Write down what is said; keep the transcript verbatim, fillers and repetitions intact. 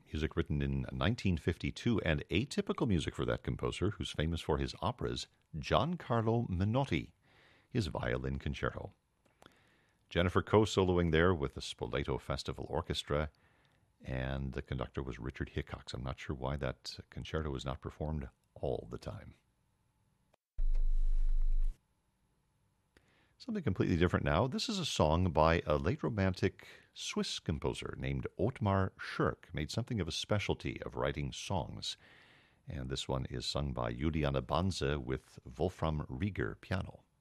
music written in nineteen fifty-two, and atypical music for that composer, who's famous for his operas, Giancarlo Menotti, his violin concerto. Jennifer co-soloing there with the Spoleto Festival Orchestra, and the conductor was Richard Hickox. I'm not sure why that concerto was not performed all the time. Something completely different now. This is a song by a late Romantic Swiss composer named Ottmar Schirk, made something of a specialty of writing songs. And this one is sung by Juliana Banze with Wolfram Rieger piano.